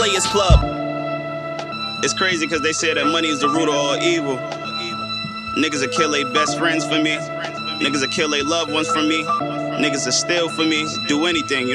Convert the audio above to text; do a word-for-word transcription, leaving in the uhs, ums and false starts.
Players Club. It's crazy because they say that money is the root of all evil. Niggas will kill their best friends for me. Niggas will kill their loved ones for me. Niggas will steal for me. Do anything. You